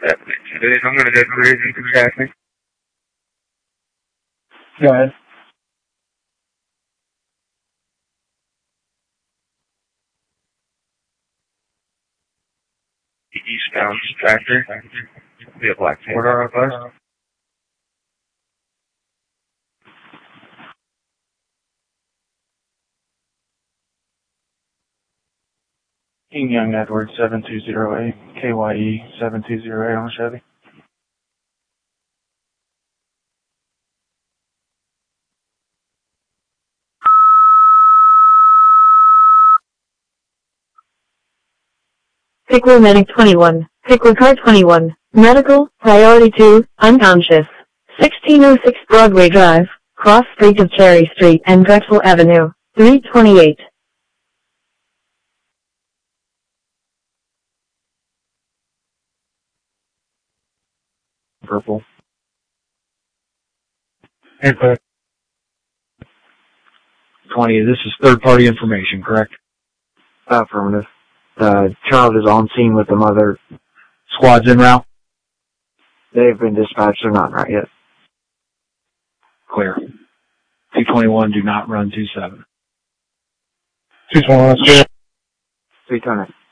I'm going to go cruising to traffic. Go ahead. Eastbound tractor. Be a black 4-hour bus. King Young Edward 720A, KYE 720A on Chevy. Pickler Medic 21, Pickler Car 21, Medical, Priority 2, Unconscious. 1606 Broadway Drive, Cross Street of Cherry Street and Drexel Avenue, 328. Purple. Input. 20, this is third-party information, correct? Affirmative. The child is on scene with the mother. Squad's en route? They've been dispatched. They're not right yet. Clear. 221, do not run 27. 221, that's clear. 320.